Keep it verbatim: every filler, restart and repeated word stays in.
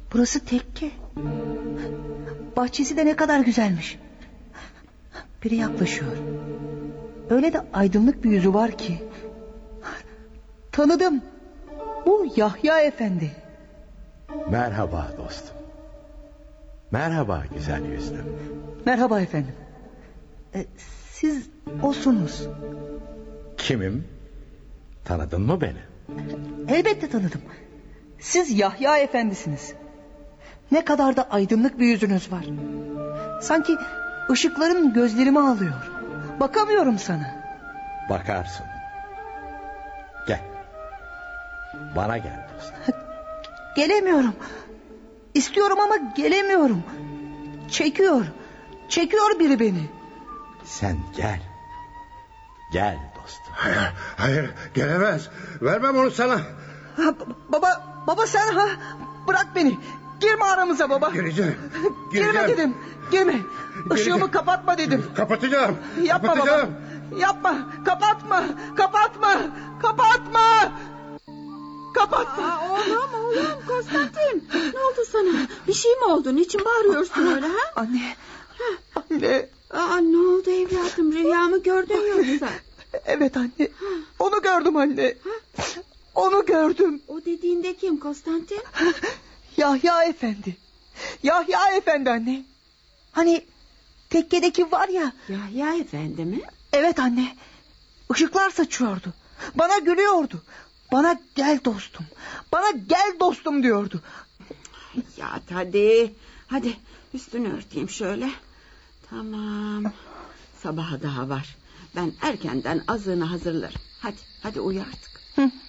Burası tekke. Bahçesi de ne kadar güzelmiş. Biri yaklaşıyor. Öyle de aydınlık bir yüzü var ki. Tanıdım. Bu Yahya Efendi. Merhaba dostum. Merhaba güzel yüzlüm. Merhaba efendim. Ee, siz osunuz. Kimim? Tanıdın mı beni? Elbette tanıdım. Siz Yahya Efendisiniz. Ne kadar da aydınlık bir yüzünüz var. Sanki ışıkların gözlerimi alıyor. Bakamıyorum sana. Bakarsın. Gel. Bana gel dostum. Gelemiyorum. İstiyorum ama gelemiyorum. Çekiyor. Çekiyor biri beni. Sen gel. Gel dostum. Hayır, hayır gelemez. Vermem onu sana. Ha, baba, baba sen ha. Bırak beni. Girme aramıza baba. Gireceğim. Girme Gireceğim. dedim. Girme. Işığımı Gireceğim. kapatma dedim. Kapatacağım. Yapma Kapatacağım. baba. Yapma. Kapatma. Kapatma. Kapatma. Kapatma. Aa, oğlum oğlum Konstantin, ne oldu sana? Bir şey mi oldu? Niçin bağırıyorsun öyle ha? Anne. Anne. Aa, ne oldu evladım? Rüya mı gördün yoksa? Evet anne. Onu gördüm anne. Onu gördüm. O dediğinde kim Konstantin? Yahya Efendi. Yahya Efendi anne. Hani tekkedeki var ya. Yahya Efendi mi? Evet anne. Işıklar saçıyordu. Bana gülüyordu. Bana gel dostum. Bana gel dostum diyordu. Ya hadi. Hadi üstünü örteyim şöyle. Tamam. Sabaha daha var. Ben erkenden azığını hazırlarım. Hadi hadi uyu artık. Hı.